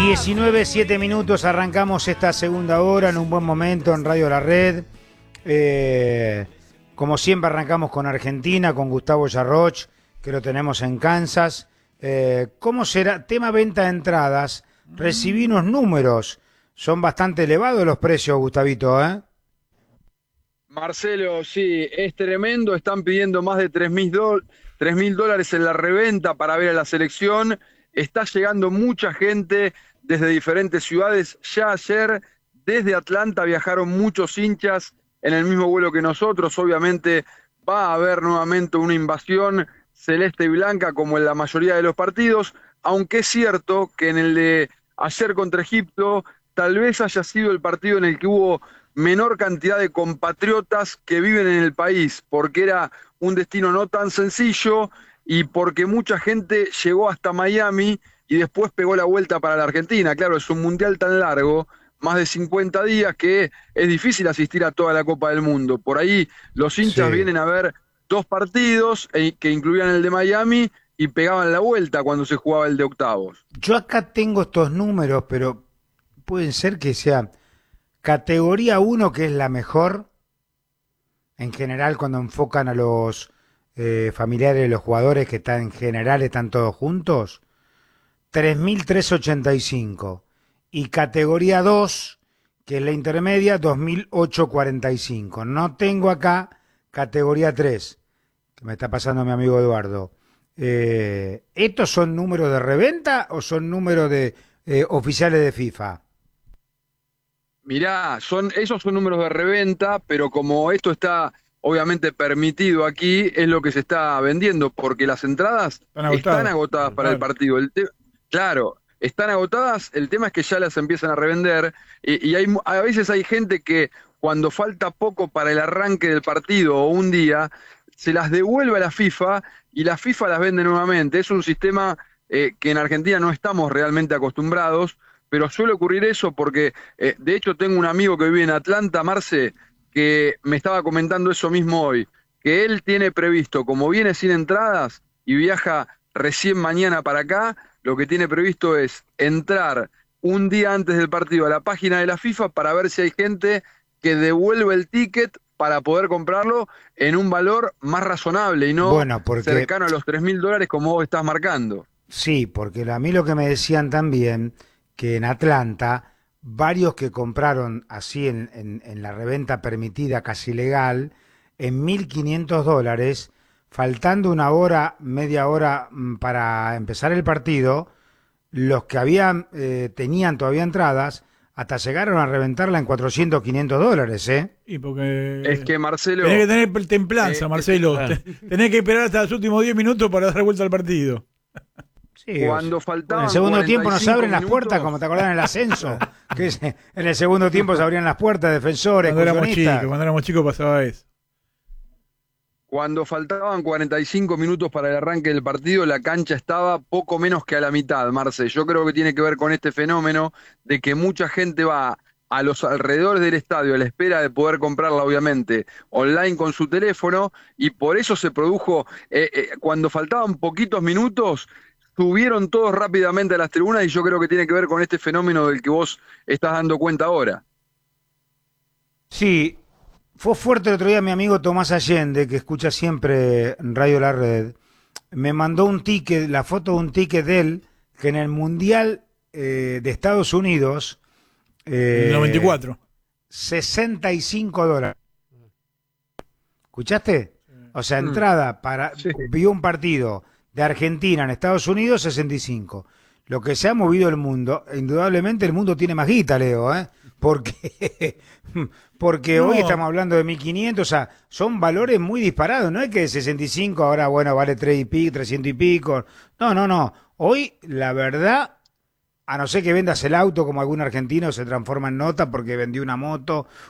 19:07, arrancamos esta segunda hora en un buen momento en Radio La Red. Como siempre arrancamos con Argentina, con Gustavo Yarroch, que lo tenemos en Kansas. ¿Cómo será? Tema venta de entradas. Recibí unos números. Son bastante elevados los precios, Gustavito, ¿eh? Marcelo, sí, es tremendo. Están pidiendo más de $3.000 en la reventa para ver a la selección. Está llegando mucha gente desde diferentes ciudades. Ya ayer desde Atlanta viajaron muchos hinchas en el mismo vuelo que nosotros. Obviamente va a haber nuevamente una invasión celeste y blanca como en la mayoría de los partidos, aunque es cierto que en el de ayer contra Egipto tal vez haya sido el partido en el que hubo menor cantidad de compatriotas que viven en el país, porque era un destino no tan sencillo y porque mucha gente llegó hasta Miami y después pegó la vuelta para la Argentina. Claro, es un mundial tan largo, más de 50 días, que es difícil asistir a toda la Copa del Mundo. Por ahí los hinchas vienen a ver dos partidos que incluían el de Miami y pegaban la vuelta cuando se jugaba el de octavos. Yo acá tengo estos números, pero pueden ser que sea categoría 1, que es la mejor, en general cuando enfocan a los familiares de los jugadores, que están en general están todos juntos, 3.385. Y categoría 2, que es la intermedia, 2.845. No tengo acá categoría 3, que me está pasando mi amigo Eduardo. ¿Estos son números de reventa o son números de oficiales de FIFA? Mirá, esos son números de reventa, pero como esto está obviamente permitido aquí, es lo que se está vendiendo, porque las entradas están agotadas para el partido. Claro, están agotadas, el tema es que ya las empiezan a revender, y a veces hay gente que cuando falta poco para el arranque del partido o un día, se las devuelve a la FIFA y la FIFA las vende nuevamente. Es un sistema que en Argentina no estamos realmente acostumbrados, pero suele ocurrir eso porque, de hecho, tengo un amigo que vive en Atlanta, Marce, que me estaba comentando eso mismo hoy, que él tiene previsto, como viene sin entradas y viaja recién mañana para acá, lo que tiene previsto es entrar un día antes del partido a la página de la FIFA para ver si hay gente que devuelve el ticket para poder comprarlo en un valor más razonable y no cercano a los $3.000 como vos estás marcando. Sí, porque a mí lo que me decían también, que en Atlanta, varios que compraron así en la reventa permitida, casi legal, en $1.500, faltando una hora, media hora para empezar el partido, los que tenían todavía entradas, hasta llegaron a reventarla en $400, $500, ¿eh? Y porque es que, Marcelo, tenés que tener templanza, Marcelo. Tenés que esperar hasta los últimos 10 minutos para dar vuelta al partido. Sí, cuando faltaban en el segundo tiempo no se abren minutos, las puertas, como te acordás en el ascenso, que en el segundo tiempo se abrían las puertas, defensores, cuando éramos chicos pasaba eso. Cuando faltaban 45 minutos para el arranque del partido, la cancha estaba poco menos que a la mitad, Marce. Yo creo que tiene que ver con este fenómeno de que mucha gente va a los alrededores del estadio a la espera de poder comprarla, obviamente, online con su teléfono, y por eso se produjo, cuando faltaban poquitos minutos, subieron todos rápidamente a las tribunas, y yo creo que tiene que ver con este fenómeno del que vos estás dando cuenta ahora. Sí, fue fuerte el otro día mi amigo Tomás Allende, que escucha siempre Radio La Red, me mandó un ticket, la foto de un ticket de él, que en el Mundial de Estados Unidos... el 94. $65. ¿Escuchaste? O sea, entrada para... Sí. Vio un partido de Argentina en Estados Unidos, 65. Lo que se ha movido el mundo, indudablemente el mundo tiene más guita, Leo, ¿eh? Porque hoy estamos hablando de 1.500, o sea, son valores muy disparados, no es que 65 ahora, bueno, vale 300 y pico. No. Hoy, la verdad, a no ser que vendas el auto como algún argentino se transforma en nota porque vendió una moto